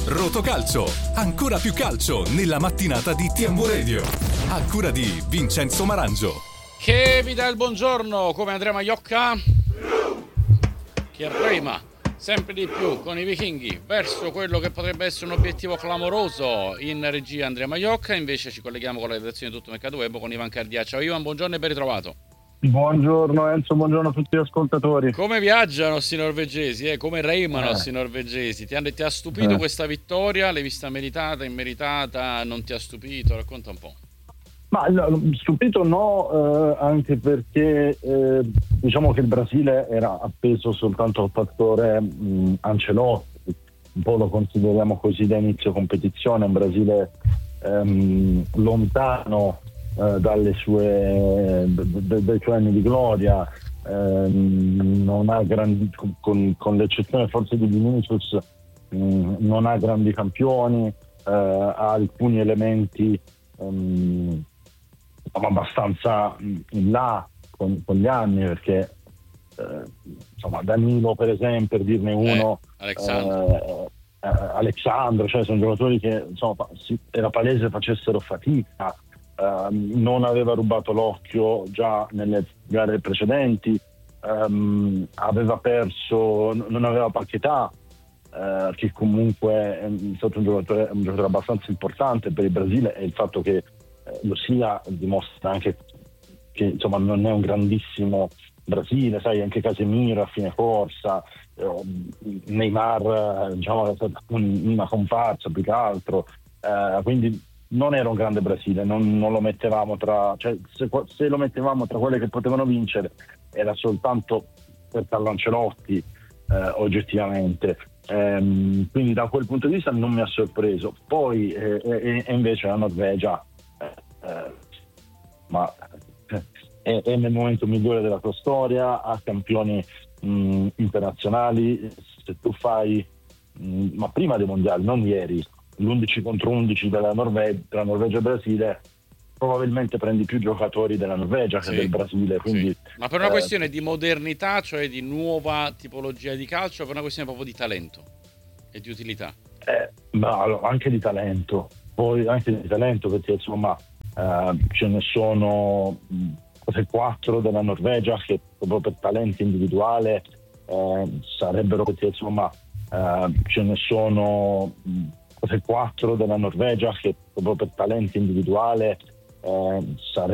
Rotocalcio, ancora più calcio nella mattinata di TMW Radio. A cura di Vincenzo Marangio. Che vi dà il buongiorno come Andrea Maiocca, che rema sempre di più con i vichinghi verso quello che potrebbe essere un obiettivo clamoroso. In regia Andrea Maiocca, invece ci colleghiamo con la redazione di Tutto Mercato Web con Ivan Cardia. Ciao Ivan, buongiorno e ben ritrovato. Buongiorno Enzo, buongiorno a tutti gli ascoltatori. Come viaggiano sti norvegesi, come remano sti norvegesi? Ti ha stupito questa vittoria? L'hai vista meritata, immeritata? Non ti ha stupito? Racconta un po'. Ma stupito no, anche perché diciamo che il Brasile era appeso soltanto al fattore Ancelotti, un po' lo consideriamo così da inizio competizione, un Brasile lontano dai suoi anni di gloria, non ha grandi, con l'eccezione forse di Vinicius, non ha grandi campioni, ha alcuni elementi abbastanza in là con gli anni, perché insomma Danilo per esempio, per dirne uno, Alexandro, cioè sono giocatori che insomma era palese facessero fatica. Non aveva rubato l'occhio già nelle gare precedenti, aveva perso, non aveva Paquetá, che comunque è stato un giocatore abbastanza importante per il Brasile, e il fatto che lo sia dimostra anche che insomma non è un grandissimo Brasile, sai, anche Casemiro a fine corsa, Neymar diciamo è stata una comparsa più che altro, quindi non era un grande Brasile, non lo mettevamo tra, cioè se lo mettevamo tra quelle che potevano vincere era soltanto per Carlo Ancelotti, oggettivamente, quindi da quel punto di vista non mi ha sorpreso. Poi e invece la Norvegia ma è nel momento migliore della tua storia, ha campioni internazionali. Se tu fai ma prima dei mondiali, non ieri, l'11 contro 11 della Norvegia e Brasile, probabilmente prendi più giocatori della Norvegia che del Brasile, quindi ma per una questione di modernità, cioè di nuova tipologia di calcio, per una questione proprio di talento e di utilità? Ma anche di talento, poi anche di talento, perché insomma ce ne sono 4 della Norvegia che proprio per talento individuale sarebbero, perché insomma ce ne sono 4 della Norvegia che proprio per talento individuale